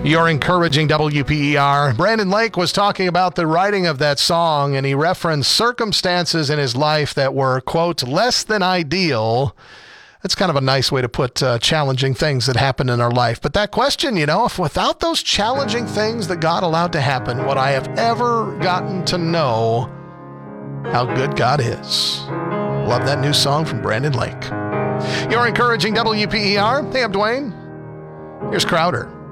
You're encouraging WPER. Brandon Lake was talking about the writing of that song, and he referenced circumstances in his life that were, quote, less than ideal. That's kind of a nice way to put challenging things that happen in our life. But that question, if without those challenging things that God allowed to happen, would I have ever gotten to know how good God is? Love that new song from Brandon Lake. You're encouraging WPER. Hey, I'm Dwayne. Here's Crowder.